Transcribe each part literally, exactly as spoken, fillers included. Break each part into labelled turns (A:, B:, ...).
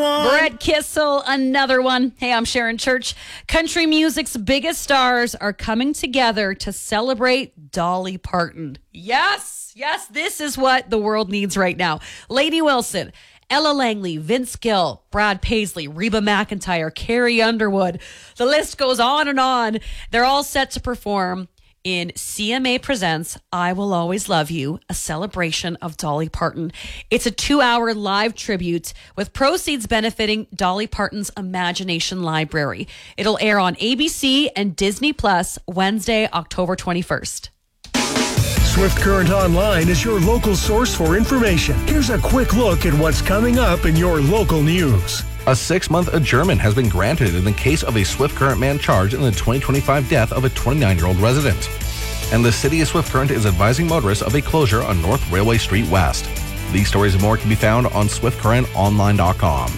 A: Brett Kissel, another one. Hey, I'm Sharon Church. Country music's biggest stars are coming together to celebrate Dolly Parton. Yes, yes, this is what the world needs right now. Lainey Wilson, Ella Langley, Vince Gill, Brad Paisley, Reba McEntire, Carrie Underwood. The list goes on and on. They're all set to perform in C M A Presents I Will Always Love You, a celebration of Dolly Parton. It's a two-hour live tribute with proceeds benefiting Dolly Parton's Imagination Library. It'll air on A B C and Disney Plus Wednesday, October twenty-first.
B: Swift Current Online is your local source for information. Here's a quick look at what's coming up in your local news.
C: A six-month adjournment has been granted in the case of a Swift Current man charged in the twenty twenty-five death of a twenty-nine-year-old resident. And the city of Swift Current is advising motorists of a closure on North Railway Street West. These stories and more can be found on swift current online dot com.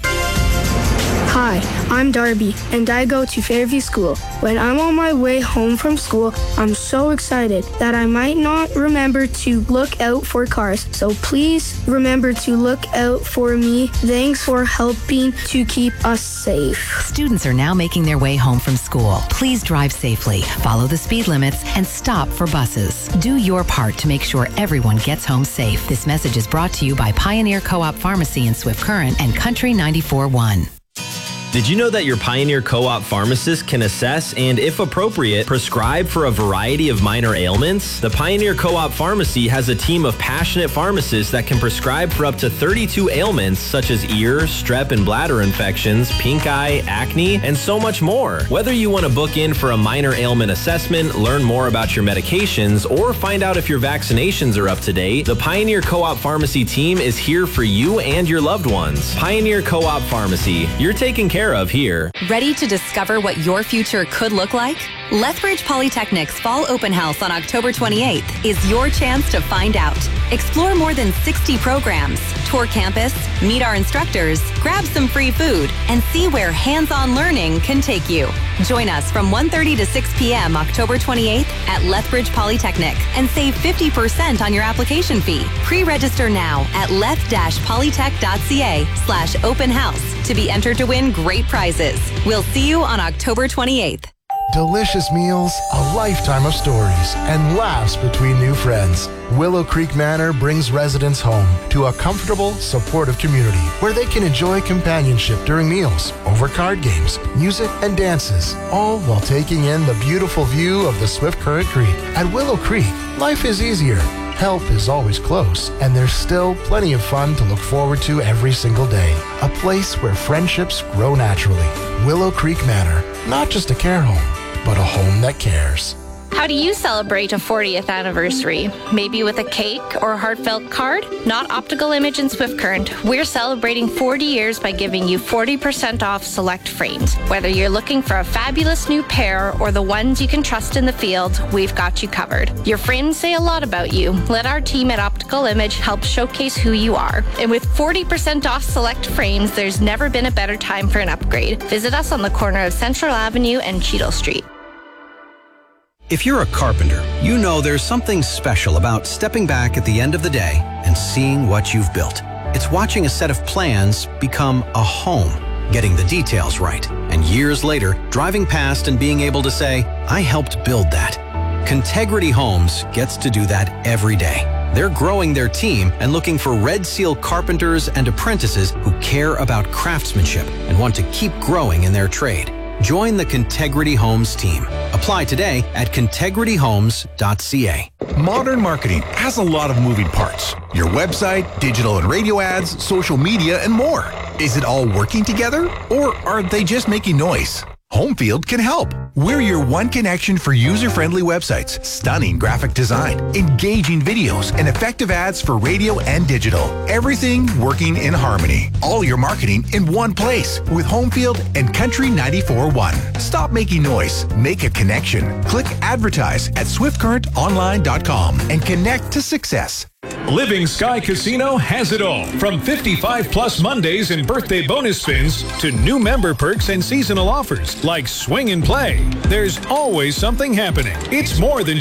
D: Hi, I'm Darby, and I go to Fairview School. When I'm on my way home from school, I'm so excited that I might not remember to look out for cars. So please remember to look out for me. Thanks for helping to keep us safe.
E: Students are now making their way home from school. Please drive safely, follow the speed limits, and stop for buses. Do your part to make sure everyone gets home safe. This message is brought to you by Pioneer Co-op Pharmacy in Swift Current and Country ninety-four point one.
F: Did you know that your Pioneer Co-op pharmacist can assess and, if appropriate, prescribe for a variety of minor ailments? The Pioneer Co-op Pharmacy has a team of passionate pharmacists that can prescribe for up to thirty-two ailments such as ear, strep and bladder infections, pink eye, acne, and so much more. Whether you want to book in for a minor ailment assessment, learn more about your medications, or find out if your vaccinations are up to date, the Pioneer Co-op Pharmacy team is here for you and your loved ones. Pioneer Co-op Pharmacy. You're taking care of here.
E: Ready to discover what your future could look like? Lethbridge Polytechnic's Fall Open House on October twenty-eighth is your chance to find out. Explore more than sixty programs, tour campus, meet our instructors, grab some free food, and see where hands-on learning can take you. Join us from one thirty to six p.m. October twenty-eighth at Lethbridge Polytechnic and save fifty percent on your application fee. Pre-register now at leth-polytech.ca slash open house to be entered to win great prizes. We'll see you on October twenty-eighth.
G: Delicious meals, a lifetime of stories, and laughs between new friends. Willow Creek Manor brings residents home to a comfortable, supportive community where they can enjoy companionship during meals, over card games, music, and dances, all while taking in the beautiful view of the Swift Current Creek. At Willow Creek, life is easier. Help is always close, and there's still plenty of fun to look forward to every single day. A place where friendships grow naturally. Willow Creek Manor, not just a care home, but a home that cares.
H: How do you celebrate a fortieth anniversary? Maybe with a cake or a heartfelt card? Not Optical Image and Swift Current. We're celebrating forty years by giving you forty percent off select frames. Whether you're looking for a fabulous new pair or the ones you can trust in the field, we've got you covered. Your frames say a lot about you. Let our team at Optical Image help showcase who you are. And with forty percent off select frames, there's never been a better time for an upgrade. Visit us on the corner of Central Avenue and Cheadle Street.
I: If you're a carpenter, you know there's something special about stepping back at the end of the day and seeing what you've built. It's watching a set of plans become a home, getting the details right, and years later, driving past and being able to say, I helped build that. Contegrity Homes gets to do that every day. They're growing their team and looking for Red Seal carpenters and apprentices who care about craftsmanship and want to keep growing in their trade. Join the Contegrity Homes team. Apply today at contegrity homes dot c a.
J: Modern marketing has a lot of moving parts. Your website, digital and radio ads, social media, and more. Is it all working together, or are they just making noise? Homefield can help. We're your one connection for user-friendly websites, stunning graphic design, engaging videos, and effective ads for radio and digital. Everything working in harmony. All your marketing in one place with Homefield and Country ninety-four point one. Stop making noise. Make a connection. Click advertise at swift current online dot com and connect to success.
K: Living Sky Casino has it all. From fifty-five plus Mondays and birthday bonus spins to new member perks and seasonal offers like swing and play. There's always something happening. It's more than